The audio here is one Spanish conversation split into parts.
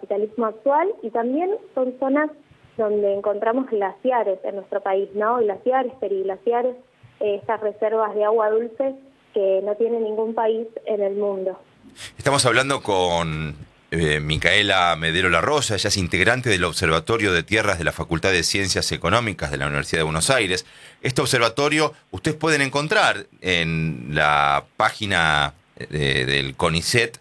capitalismo actual, y también son zonas donde encontramos glaciares en nuestro país, ¿no? Glaciares, periglaciares, estas reservas de agua dulce que no tiene ningún país en el mundo. Estamos hablando con Micaela Medero Larrosa. Ella es integrante del Observatorio de Tierras de la Facultad de Ciencias Económicas de la Universidad de Buenos Aires. Este observatorio ustedes pueden encontrar en la página del CONICET,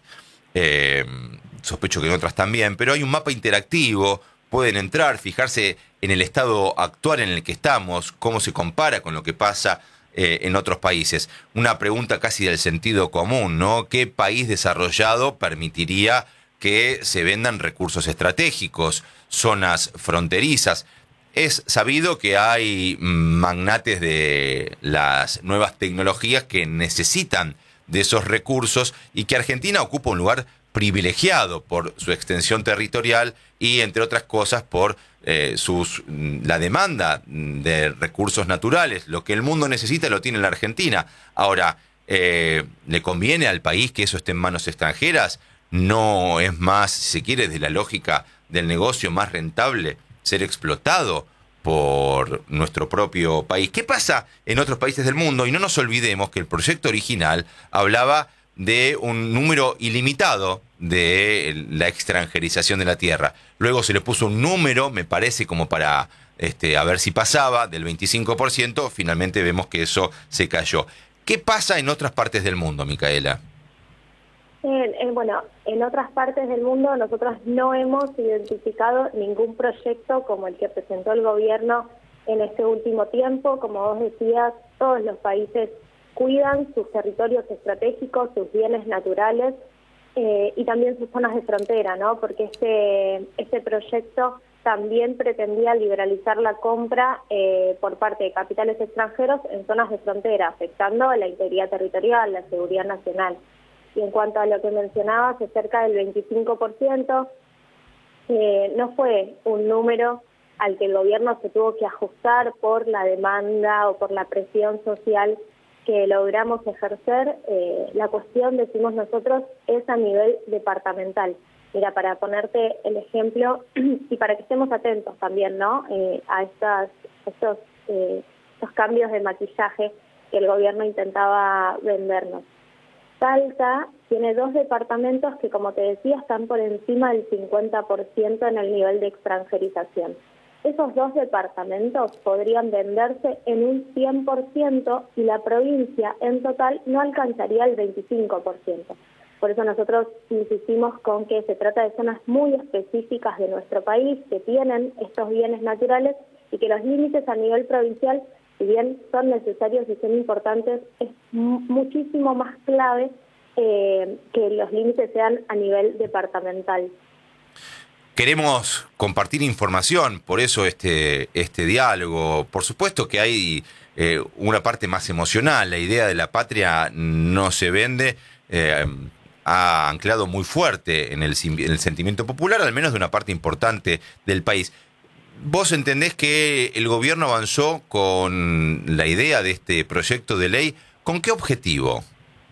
sospecho que en otras también, pero hay un mapa interactivo. Pueden entrar, fijarse en el estado actual en el que estamos, cómo se compara con lo que pasa en otros países. Una pregunta casi del sentido común, ¿no? ¿Qué país desarrollado permitiría que se vendan recursos estratégicos, zonas fronterizas? Es sabido que hay magnates de las nuevas tecnologías que necesitan de esos recursos y que Argentina ocupa un lugar privilegiado por su extensión territorial y, entre otras cosas, por la demanda de recursos naturales. Lo que el mundo necesita lo tiene la Argentina. Ahora, ¿le conviene al país que eso esté en manos extranjeras? ¿No es más, si se quiere, de la lógica del negocio, más rentable ser explotado por nuestro propio país? ¿Qué pasa en otros países del mundo? Y no nos olvidemos que el proyecto original hablaba de un número ilimitado de la extranjerización de la tierra. Luego se le puso un número, me parece, como para a ver si pasaba, del 25%. Finalmente vemos que eso se cayó. ¿Qué pasa en otras partes del mundo, Micaela? Bueno, en otras partes del mundo nosotros no hemos identificado ningún proyecto como el que presentó el gobierno en este último tiempo. Como vos decías, todos los países cuidan sus territorios estratégicos, sus bienes naturales y también sus zonas de frontera, ¿no? Porque este proyecto también pretendía liberalizar la compra por parte de capitales extranjeros en zonas de frontera, afectando la integridad territorial, la seguridad nacional. Y en cuanto a lo que mencionabas, cerca del 25%, no fue un número al que el gobierno se tuvo que ajustar por la demanda o por la presión social que logramos ejercer. La cuestión, decimos nosotros, es a nivel departamental. Mira, para ponerte el ejemplo y para que estemos atentos también, ¿no? A estos cambios de maquillaje que el gobierno intentaba vendernos. Salta tiene 2 departamentos que, como te decía, están por encima del 50% en el nivel de extranjerización. Esos 2 departamentos podrían venderse en un 100% y la provincia en total no alcanzaría el 25%. Por eso nosotros insistimos con que se trata de zonas muy específicas de nuestro país que tienen estos bienes naturales y que los límites a nivel provincial, si bien son necesarios y son importantes, es muchísimo más clave que los límites sean a nivel departamental. Queremos compartir información, por eso este diálogo. Por supuesto que hay una parte más emocional. La idea de la patria no se vende. Ha anclado muy fuerte en el sentimiento popular, al menos de una parte importante del país. ¿Vos entendés que el gobierno avanzó con la idea de este proyecto de ley? ¿Con qué objetivo?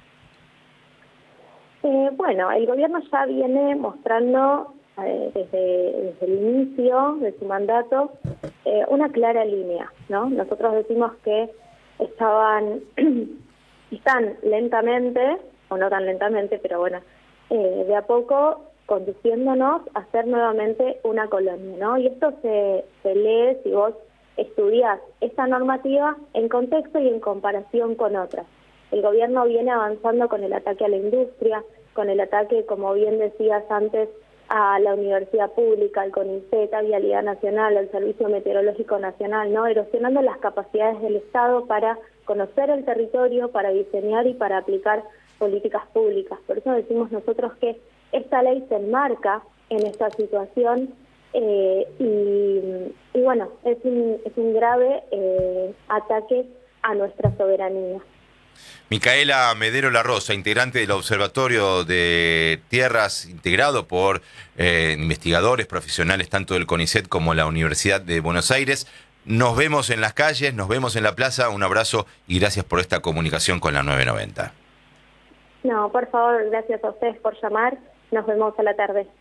Bueno, el gobierno ya viene mostrando desde el inicio de su mandato una clara línea, ¿no? Nosotros decimos que están lentamente, o no tan lentamente, pero bueno, de a poco conduciéndonos a ser nuevamente una colonia, ¿no? Y esto se lee si vos estudiás esta normativa en contexto y en comparación con otras. El gobierno viene avanzando con el ataque a la industria, con el ataque, como bien decías antes, a la universidad pública, al CONICET, a Vialidad Nacional, al Servicio Meteorológico Nacional, ¿no? Erosionando las capacidades del Estado para conocer el territorio, para diseñar y para aplicar políticas públicas. Por eso decimos nosotros que esta ley se enmarca en esta situación y bueno, es un grave ataque a nuestra soberanía. Micaela Medero Larrosa, integrante del Observatorio de Tierras, integrado por investigadores profesionales tanto del CONICET como la Universidad de Buenos Aires. Nos vemos en las calles, nos vemos en la plaza. Un abrazo y gracias por esta comunicación con la 990. No, por favor, gracias a ustedes por llamar. Nos vemos a la tarde.